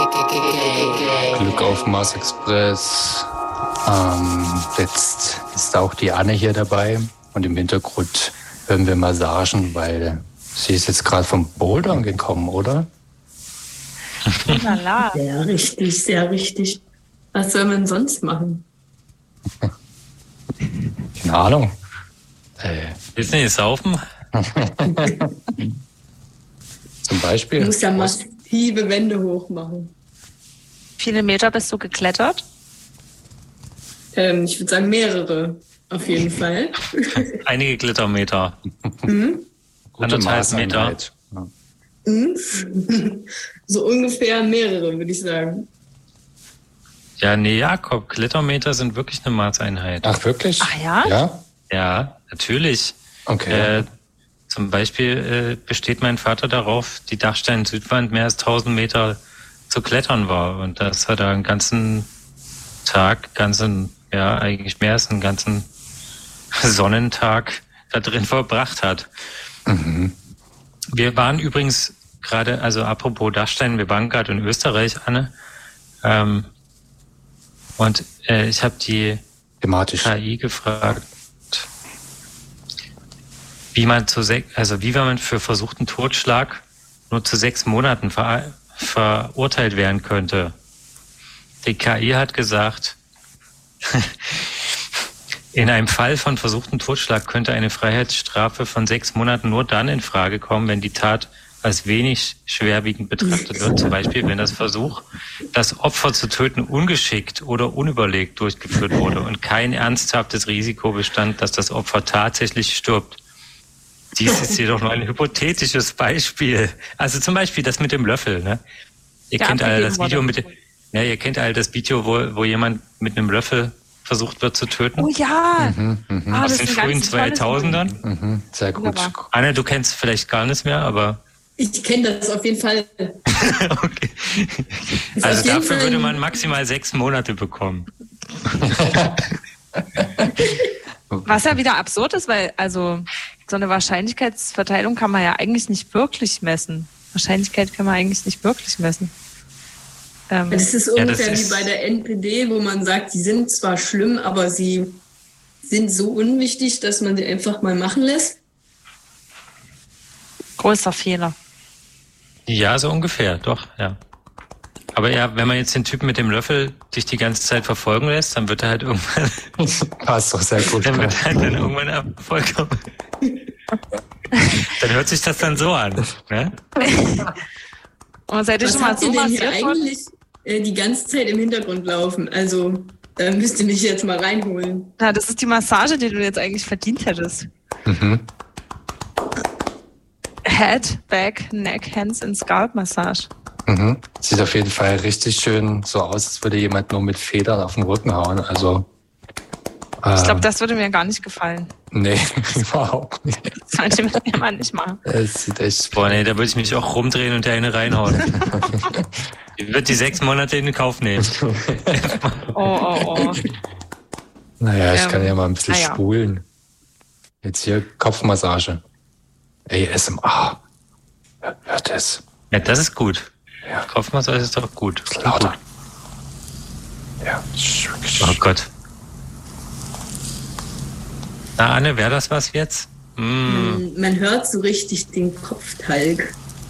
Glück auf Mars Express. Jetzt ist auch die Anne hier dabei und im Hintergrund hören wir Massagen, weil sie ist jetzt gerade vom Bouldern gekommen, oder? Lala. Sehr richtig, sehr richtig. Was soll man sonst machen? Keine Ahnung. Willst du nicht saufen? Zum Beispiel. Du musst ja massive Wände hoch machen. Viele Meter bist du geklettert? Ich würde sagen mehrere, auf jeden Fall. Einige Glittermeter. Gute 1,5 Meter. Maßeinheit. Ja. So ungefähr mehrere, würde ich sagen. Ja, nee, Jakob, Glittermeter sind wirklich eine Maßeinheit. Ach, wirklich? Ach ja? Ja? Ja, natürlich. Okay. Zum Beispiel besteht mein Vater darauf, die Dachstein-Südwand mehr als 1000 Meter zu klettern war. Und das hat er einen ganzen Tag, eigentlich mehr als einen ganzen Sonnentag da drin verbracht hat. Mhm. Wir waren übrigens gerade, also apropos Dachstein, wir waren gerade in Österreich, Anne. Und ich habe die Thematisch. KI gefragt, wie man für versuchten Totschlag nur zu 6 Monaten verurteilt werden könnte. Die KI hat gesagt, in einem Fall von versuchten Totschlag könnte eine Freiheitsstrafe von 6 Monaten nur dann in Frage kommen, wenn die Tat als wenig schwerwiegend betrachtet wird. Zum Beispiel, wenn das Versuch, das Opfer zu töten, ungeschickt oder unüberlegt durchgeführt wurde und kein ernsthaftes Risiko bestand, dass das Opfer tatsächlich stirbt. Dies ist jedoch nur ein hypothetisches Beispiel. Also zum Beispiel das mit dem Löffel. Ne? Ihr kennt alle das Video das Video, wo jemand mit einem Löffel versucht wird zu töten. Oh ja! Aus den frühen 2000ern. Mhm. Sehr gut. Wunderbar. Anne, du kennst vielleicht gar nichts mehr, aber... Ich kenne das auf jeden Fall. Okay. Also dafür würde man maximal 6 Monate bekommen. Was ja wieder absurd ist, weil so eine Wahrscheinlichkeitsverteilung kann man ja eigentlich nicht wirklich messen. Wahrscheinlichkeit kann man eigentlich nicht wirklich messen. Das ist ungefähr wie bei der NPD, wo man sagt, die sind zwar schlimm, aber sie sind so unwichtig, dass man sie einfach mal machen lässt. Größter Fehler. Ja, so ungefähr, doch, ja. Aber ja, wenn man jetzt den Typen mit dem Löffel dich die ganze Zeit verfolgen lässt, dann wird er halt irgendwann... Passt doch sehr gut. Dann wird halt dann irgendwann Erfolg haben. Dann hört sich das dann so an, ne? Und seid ihr Was schon mal habt so ihr denn hier massiert worden? eigentlich die ganze Zeit im Hintergrund laufen? Also, da müsst ihr mich jetzt mal reinholen. Na, das ist die Massage, die du jetzt eigentlich verdient hättest. Mhm. Head, Back, Neck, Hands and Scalp Massage. Mhm. Sieht auf jeden Fall richtig schön so aus, als würde jemand nur mit Federn auf den Rücken hauen. Also, Ich glaube, das würde mir gar nicht gefallen. nee, überhaupt nicht. Das sollte mir mal nicht machen. Es sieht echt... Boah, nee, da würde ich mich auch rumdrehen und der eine reinhauen. Ich würde die 6 Monate in den Kauf nehmen. Oh. Naja, ich kann ja mal ein bisschen naja. spulen. Jetzt hier Kopfmassage. ASMR. Hört es. Ja, das ist gut. Ja. Kopfmassage ist doch gut. Lauter. Ja. Oh Gott. Na, Anne, wäre das was jetzt? Man hört so richtig den Kopftalg.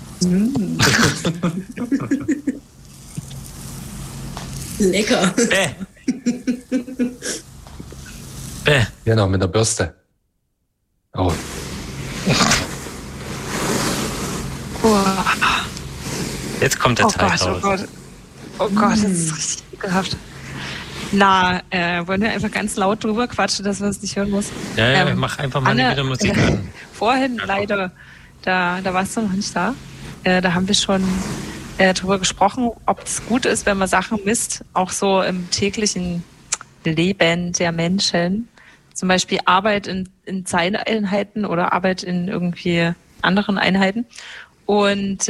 Lecker. Bäh. Genau, mit der Bürste. Oh. Jetzt kommt der Oh Teig Gott, oh raus. Gott. Oh Gott, das ist richtig ekelhaft. Na, wollen wir einfach ganz laut drüber quatschen, dass man es nicht hören muss? Ja, mach einfach mal Anne, wieder Musik an. Vorhin leider, da warst du noch nicht da. Da haben wir schon drüber gesprochen, ob es gut ist, wenn man Sachen misst, auch so im täglichen Leben der Menschen. Zum Beispiel Arbeit in Zeiteinheiten oder Arbeit in irgendwie anderen Einheiten. Und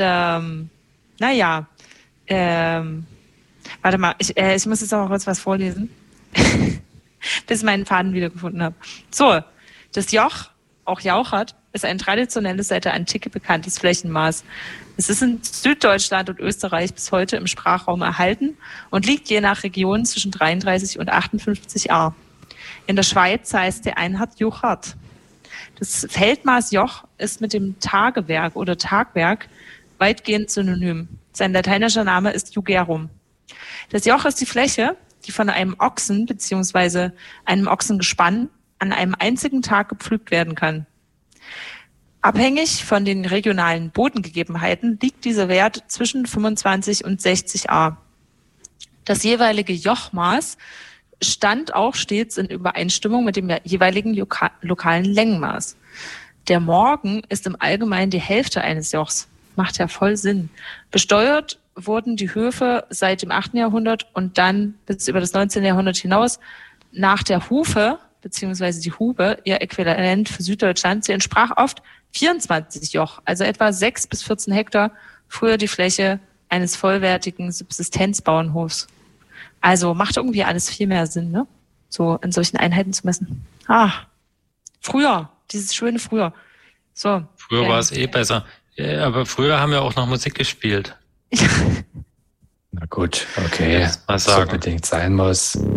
warte mal, ich muss jetzt auch kurz was vorlesen, bis ich meinen Faden wiedergefunden habe. So, das Joch auch Jauchert, ist ein traditionelles, seit der Antike bekanntes Flächenmaß. Es ist in Süddeutschland und Österreich bis heute im Sprachraum erhalten und liegt je nach Region zwischen 33 und 58 Ar. In der Schweiz heißt der Einheit Jochart. Das Feldmaß Joch ist mit dem Tagewerk oder Tagwerk weitgehend synonym. Sein lateinischer Name ist Jugerum. Das Joch ist die Fläche, die von einem Ochsen bzw. einem Ochsengespann an einem einzigen Tag gepflügt werden kann. Abhängig von den regionalen Bodengegebenheiten liegt dieser Wert zwischen 25 und 60 Ar. Das jeweilige Jochmaß stand auch stets in Übereinstimmung mit dem jeweiligen lokalen Längenmaß. Der Morgen ist im Allgemeinen die Hälfte eines Jochs. Macht ja voll Sinn. Besteuert wurden die Höfe seit dem 8. Jahrhundert und dann bis über das 19. Jahrhundert hinaus nach der Hufe, beziehungsweise die Hube, ihr Äquivalent für Süddeutschland. Sie entsprach oft 24 Joch, also etwa 6 bis 14 Hektar, früher die Fläche eines vollwertigen Subsistenzbauernhofs. Also macht irgendwie alles viel mehr Sinn, ne? So in solchen Einheiten zu messen. Früher, dieses schöne Früher. So. Früher war es besser. Ja, aber früher haben wir auch noch Musik gespielt. Na gut, okay, mal sagen. so bedingt sein muss.